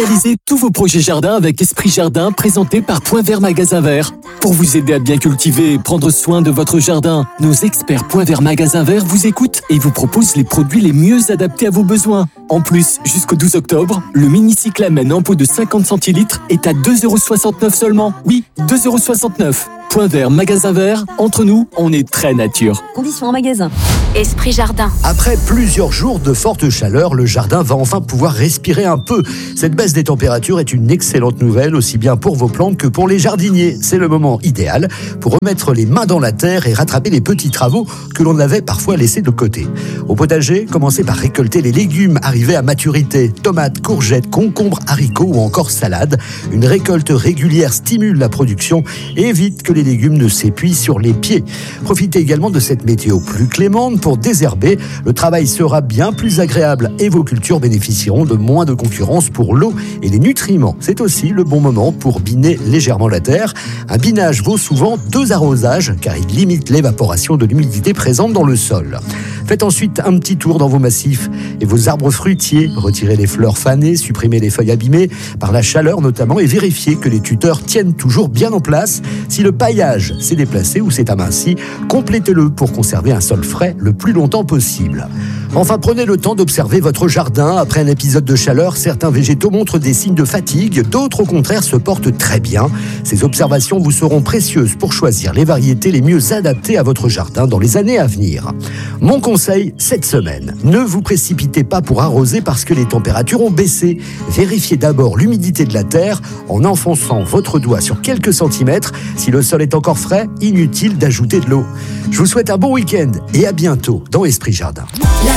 Réalisez tous vos projets jardin avec Esprit Jardin, présenté par Point Vert Magasin Vert. Pour vous aider à bien cultiver et prendre soin de votre jardin, nos experts Point Vert Magasin Vert vous écoutent et vous proposent les produits les mieux adaptés à vos besoins. En plus, jusqu'au 12 octobre, le mini-cyclamen en pot de 50 centilitres est à 2,69€ seulement. Oui, 2,69€. Point Vert Magasin Vert, entre nous, on est très nature. Conditions en magasin. Esprit Jardin. Après plusieurs jours de forte chaleur, le jardin va enfin pouvoir respirer un peu. Cette baisse des températures est une excellente nouvelle, aussi bien pour vos plantes que pour les jardiniers. C'est le moment idéal pour remettre les mains dans la terre et rattraper les petits travaux que l'on avait parfois laissés de côté. Au potager, commencez par récolter les légumes arrivés à maturité. Tomates, courgettes, concombres, haricots ou encore salades. Une récolte régulière stimule la production et évite que les légumes ne s'épuisent sur les pieds. Profitez également de cette météo plus clémente pour désherber. Le travail sera bien plus agréable et vos cultures bénéficieront de moins de concurrence pour l'eau et les nutriments. C'est aussi le bon moment pour biner légèrement la terre. Un binage vaut souvent 2 arrosages car il limite l'évaporation de l'humidité présente dans le sol. Faites ensuite un petit tour dans vos massifs et vos arbres fruitiers. Retirez les fleurs fanées, supprimez les feuilles abîmées par la chaleur notamment et vérifiez que les tuteurs tiennent toujours bien en place. Si le paillage s'est déplacé ou s'est aminci, complétez-le pour conserver un sol frais le plus longtemps possible. Enfin, prenez le temps d'observer votre jardin. Après un épisode de chaleur, certains végétaux montrent des signes de fatigue, d'autres au contraire se portent très bien. Ces observations vous seront précieuses pour choisir les variétés les mieux adaptées à votre jardin dans les années à venir. Mon conseil cette semaine, ne vous précipitez pas pour arroser parce que les températures ont baissé. Vérifiez d'abord l'humidité de la terre en enfonçant votre doigt sur quelques centimètres. Si le sol est encore frais, inutile d'ajouter de l'eau. Je vous souhaite un bon week-end et à bientôt dans Esprit Jardin.